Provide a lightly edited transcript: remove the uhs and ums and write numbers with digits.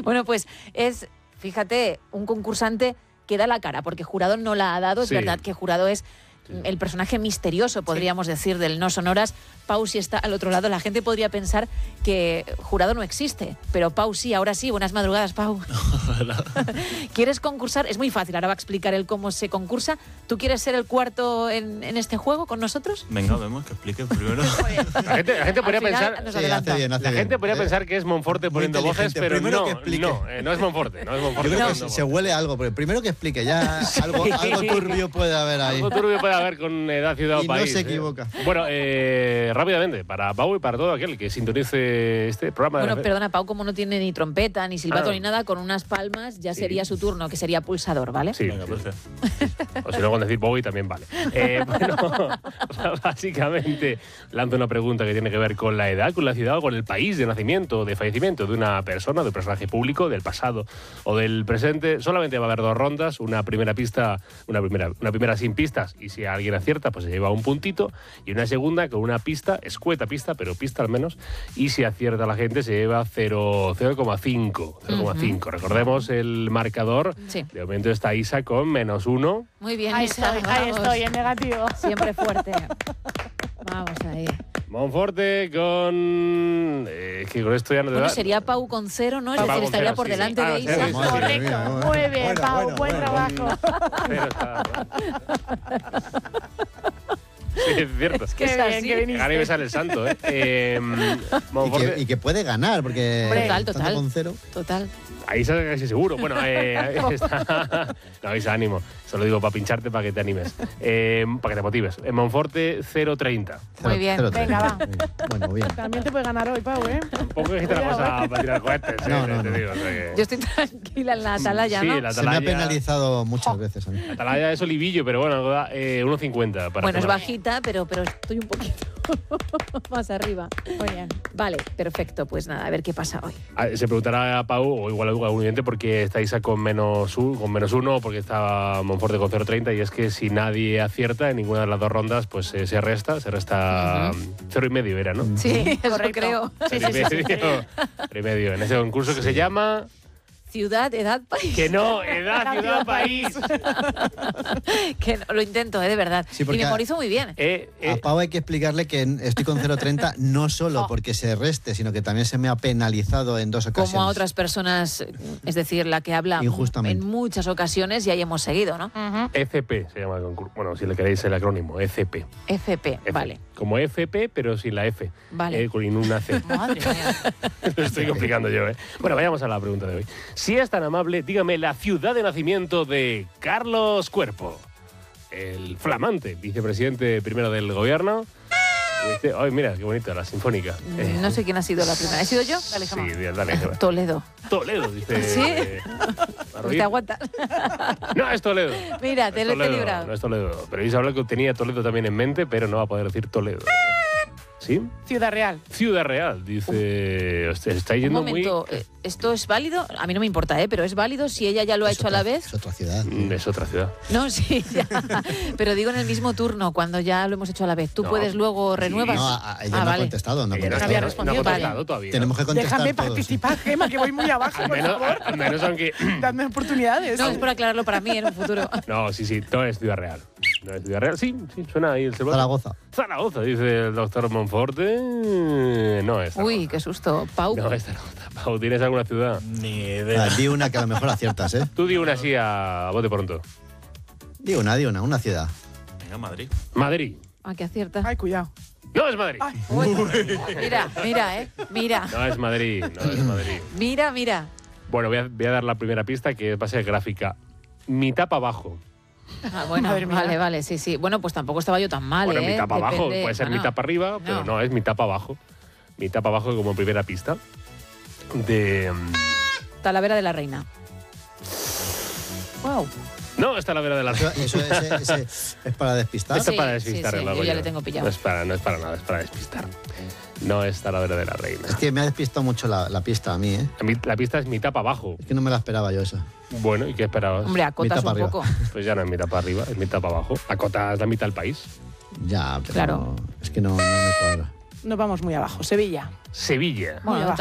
Bueno, pues es, fíjate, un concursante que da la cara, porque Jurado no la ha dado. Es verdad que Jurado es el personaje misterioso, podríamos decir, del No Sonoras. Pau sí está al otro lado. La gente podría pensar que Jurado no existe, pero Pau sí, ahora sí. Buenas madrugadas, Pau. ¿Quieres concursar? Es muy fácil, ahora va a explicar él cómo se concursa. ¿Tú quieres ser el cuarto en este juego con nosotros? Venga, vemos, que explique primero. La gente podría pensar... La gente podría pensar que es Monforte poniendo voces, pero no es Monforte. Yo creo que se huele algo, pero primero que explique, ya algo turbio puede haber ahí. Algo turbio puede haber con edad, ciudad o país. Y no se equivoca. Bueno, rápidamente, para Pau y para todo aquel que sintonice este programa. Bueno, perdona, Pau, como no tiene ni trompeta, ni silbato, ni nada, con unas palmas ya sería su turno, que sería pulsador, ¿vale? Sí, venga, perfecto. O si no, con decir Bowie también vale. Bueno, básicamente lanzo una pregunta que tiene que ver con la edad, con la ciudad o con el país de nacimiento, de fallecimiento de una persona, de un personaje público, del pasado o del presente. Solamente va a haber 2 rondas, una primera pista, una primera sin pistas, y si alguien acierta, pues se lleva un puntito, y una segunda con una pista, escueta pista, pero pista al menos, y si acierta la gente se lleva 0,5. Recordemos el marcador. Sí. De momento está Isa con -1. Muy bien, ahí Isa. estoy, en negativo. Siempre fuerte. Vamos ahí. Monforte con... que con esto ya no te da... sería Pau con 0, ¿no? Es decir, estaría por delante de Isa. Sí. Correcto. Muy bien, Pau, buen trabajo. Sí, es cierto. Es que es así. Gana y me sale el santo, ¿eh? Y que puede ganar, porque Total. Con 0. Total. Ahí está casi seguro. Bueno, ahí está. No, Isa, ánimo. Se lo digo para pincharte, para que te animes. Para que te motives. En Monforte, 0,30. Muy bien. Venga, va. Bueno, bien. También te puede ganar hoy, Pau, ¿eh? Tampoco es que te la vas a tirar cohetes. No. Te digo, o sea que... Yo estoy tranquila en la atalaya, Sí, ¿no? la Se me ha penalizado muchas veces a mí. La atalaya es olivillo, pero bueno, 1,50. Bueno, es bajita, pero estoy un poquito más arriba. Muy bien. Vale, perfecto. Pues nada, a ver qué pasa hoy. Se preguntará a Pau, o igual a algún oyente, por qué está Isa con -1, o porque está Monforte con 0,30, y es que si nadie acierta en ninguna de las 2 rondas, pues se resta 0,5 era, ¿no? Sí, eso Correcto. creo. 0,5 en ese concurso que se llama... Ciudad, edad, país. Que no, edad, ciudad, país. Que no, lo intento, de verdad. Sí, y porque memorizo muy bien. A Pau hay que explicarle que estoy con 0,30 no solo porque se reste, sino que también se me ha penalizado en 2 ocasiones. Como a otras personas, es decir, la que habla injustamente en muchas ocasiones y ahí hemos seguido, ¿no? FP se llama el concurso. Bueno, si le queréis el acrónimo, FP. FP, vale. Como FP, pero sin la F. Vale. Con una C. Madre mía. Lo estoy complicando yo, ¿eh? Bueno, vayamos a la pregunta de hoy. Si es tan amable, dígame la ciudad de nacimiento de Carlos Cuerpo, el flamante vicepresidente primero del gobierno. Ay, mira, qué bonita, la sinfónica. No sé quién ha sido la primera. ¿He sido yo? Dale, sí, dale. Toledo. Toledo, dice. ¿Sí? Pues te aguantas. No, es Toledo. Mira, te lo he librado. No es Toledo. Pero Isa habla que tenía Toledo también en mente, pero no va a poder decir Toledo. ¿Sí? Ciudad Real. Ciudad Real, dice. Se está yendo un momento, muy... ¿esto es válido? A mí no me importa, pero ¿es válido si ella ya lo ha hecho a la vez? Es otra ciudad. Es otra ciudad. No, sí, ya. Pero digo en el mismo turno, cuando ya lo hemos hecho a la vez. ¿Tú puedes luego renuevas? No, ella no ha contestado. No había respondido. No ha contestado todavía. Tenemos que contestar Déjame todos. participar, Gemma, que voy muy abajo, por favor. Al menos aunque... Dadme oportunidades. No, es por aclararlo para mí en un futuro. No, sí, no es Ciudad Real. No es Ciudad Real. Sí, suena ahí el celular. Zaragoza. Zaragoza, dice el doctor Monforte. No es Zaragoza. Uy, qué susto. Pau. No es Zaragoza. Pau, ¿tienes alguna ciudad? Ni idea. Di una que a lo mejor aciertas, ¿eh? Tú di una así a bote pronto. Di una ciudad. Venga, Madrid. Madrid. Ah, que acierta. Ay, cuidado. No es Madrid. Ay. Uy. Mira, Mira. No es Madrid. Mira. Bueno, voy a dar la primera pista, que va a ser gráfica. Mitad para abajo. Ah, bueno, vale, sí. Bueno, pues tampoco estaba yo tan mal, Bueno, mitad para abajo. Depende. Puede ser mitad para arriba, pero no, es mitad para abajo. Mitad para abajo como primera pista. Talavera de la Reina. Wow. No, es Talavera de la Reina. Eso es para despistar. Esto es para despistar, sí, yo ya le tengo pillado. No es para nada, es para despistar. No es Talavera de la Reina. Es que me ha despistado mucho la pista a mí, ¿eh? La pista es mitad para abajo. Es que no me la esperaba yo esa. Bueno, ¿y qué esperabas? Hombre, acotas un poco. Pues ya no es mitad para arriba, es mitad para abajo. Acotas la mitad del país. Ya, pero claro. Es que no me cuadra. Nos vamos muy abajo. Sevilla. Sevilla. Bueno,